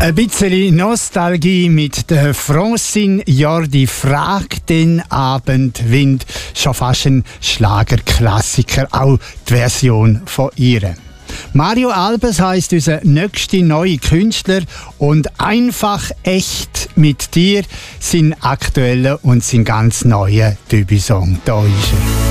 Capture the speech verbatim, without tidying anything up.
Ein bisschen Nostalgie mit der Francine Jordi, Frag den Abendwind. Schon fast ein Schlagerklassiker, auch die Version von ihr. Mario Albers heisst unser nächster neuer Künstler und «Einfach echt mit dir» sein aktueller und sein ganz neuer Debütsong. Da ist er.